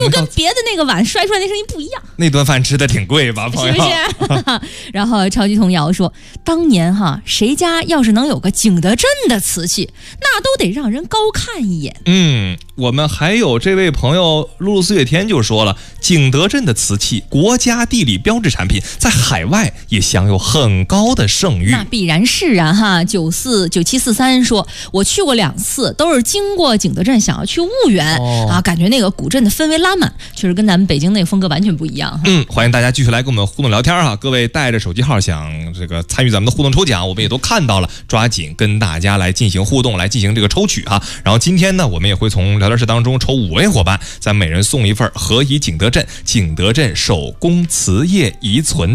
就跟别的那个碗摔出来那声音不一样。 那顿饭吃的挺贵吧，朋友？ 是不是？然后超级童谣说，当年谁家要是能有个景德镇的瓷器，那都得让人高看一眼。 我们还有这位朋友露露四月天就说了，景德镇的瓷器国家地理标志产品，在海外也享有很高的声誉。 那必然是啊9743说，我去过2次，都是经过景德镇想要去婺源、感觉那个古镇的氛围拉满，确实跟咱们北京那个风格完全不一样。 欢迎大家继续来跟我们互动聊天哈，各位带着手机号想这个参与咱们的互动抽奖，我们也都看到了，抓紧跟大家来进行互动，来进行这个抽取哈。然后今天呢，我们也会从聊天室当中抽5位伙伴，咱每人送一份何以景德镇手工瓷业遗存